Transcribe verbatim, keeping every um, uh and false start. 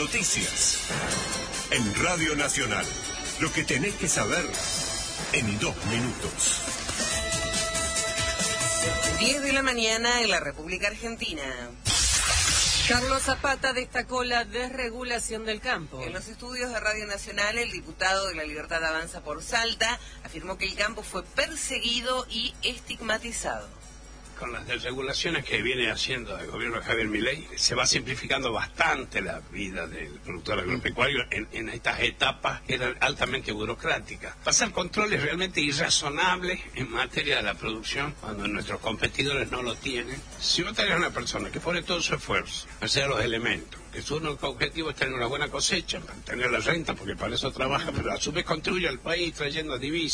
noticias. En Radio Nacional, lo que tenés que saber en dos minutos. diez de la mañana en la República Argentina. Carlos Zapata destacó la desregulación del campo. En los estudios de Radio Nacional, el diputado de La Libertad Avanza por Salta afirmó que el campo fue perseguido y estigmatizado. Con las desregulaciones que viene haciendo el gobierno de Javier Milei, se va simplificando bastante la vida del productor agropecuario en, en estas etapas que eran altamente burocráticas. Pasar controles realmente irrazonables en materia de la producción cuando nuestros competidores no lo tienen. Si vos tenés una persona que pone todo su esfuerzo a hacer los elementos, que su único objetivo es tener una buena cosecha, tener la renta, porque para eso trabaja, pero a su vez contribuye al país trayendo divisas,